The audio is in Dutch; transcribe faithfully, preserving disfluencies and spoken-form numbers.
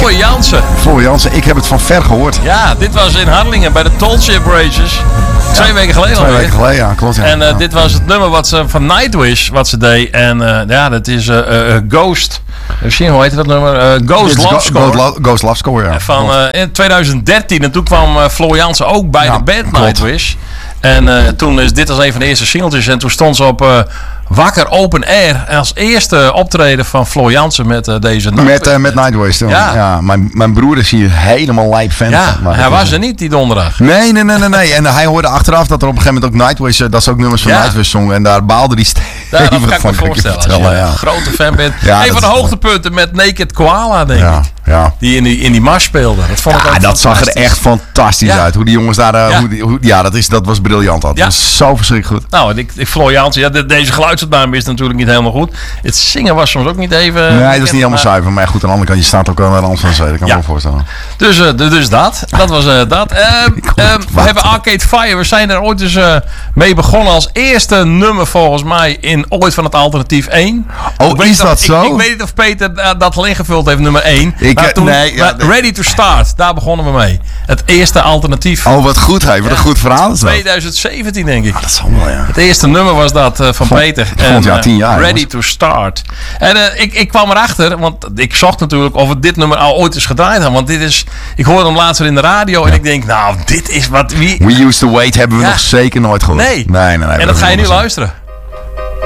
Floor Jansen. Floor Jansen, ik heb het van ver gehoord. Ja, dit was in Harlingen bij de Tall Ship Races. Twee ja, weken geleden Twee alweer. weken geleden, ja, klopt. Ja. En uh, ja. dit was het nummer wat ze van Nightwish wat ze deed. En uh, ja, dat is uh, uh, Ghost. Misschien, hoe heet dat nummer? Uh, Ghost Love Score. Go, Ghost Love Score, ja. Van, uh, in twintig dertien. En toen kwam uh, Floor Jansen ook bij ja, de band klopt. Nightwish. En uh, toen is dit als een van de eerste singeltjes. En toen stond ze op uh, Wakker Open Air. En als eerste optreden van Floor Jansen met uh, deze Nightwish. Met, uh, met Nightwish toen. Ja. ja mijn, mijn broer is hier helemaal lijp fan ja, van. Hij was er niet die donderdag. Nee, nee, nee, nee, nee. En hij hoorde achteraf dat er op een gegeven moment ook Nightwish, dat ze ook nummers van ja. Nightwish zongen. En daar baalde hij stevig ja, dat kan ik van. me voorstellen. Als je ja. een grote fan bent. Ja, een van de hoogtepunten met Naked Koala, denk ja. ik. Ja. Die in die, in die mars speelde. Dat vond ik ja, ook dat zag er echt fantastisch ja. uit. Hoe die jongens daar... Uh, ja, hoe die, hoe, ja dat, is, dat was briljant. Dat ja. was zo verschrikkelijk goed. Nou, ik, ik Floor Jansen, ja, de, deze geluidsopname is natuurlijk niet helemaal goed. Het zingen was soms ook niet even... Nee, dat is niet helemaal zuiver. Maar goed, aan de andere kant, je staat ook wel aan de rand van de zee. Dat kan ik ja. me wel voorstellen. Dus, uh, dus dat. Dat was uh, dat. Uh, uh, we hebben Arcade Fire. We zijn er ooit dus uh, mee begonnen als eerste nummer volgens mij in ooit van het alternatief één. Oh, is dat of, zo? Ik, ik weet niet of Peter uh, dat al ingevuld heeft, nummer één. Ik, maar toen, nee, ja, maar Ready to Start, daar begonnen we mee. Het eerste alternatief. Oh, wat goed, hè. Wat ja, een goed verhaal is dat. twintig zeventien, denk ik. Ah, dat zal wel, ja. Het eerste nummer was dat uh, van Vond, Peter. Vond, ja, tien jaar. Ready to Start. En uh, ik, ik kwam erachter, want ik zocht natuurlijk of we dit nummer al ooit eens gedraaid hadden. Want dit is, ik hoorde hem laatst in de radio ja. en ik denk, nou, dit is wat... Wie... We Used to Wait hebben we ja. nog zeker nooit gehoord. Nee. nee, nee, nee en dat ga je nu luisteren.